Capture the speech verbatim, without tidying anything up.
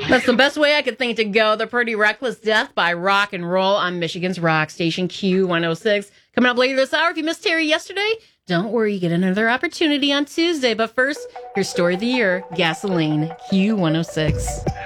That's the best way I could think to go. The Pretty Reckless Death by Rock and Roll on Michigan's Rock Station Q one oh six. Coming up later this hour, if you missed Terry yesterday, don't worry, you get another opportunity on Tuesday. But first, your story of the year, Gasoline, Q one oh six.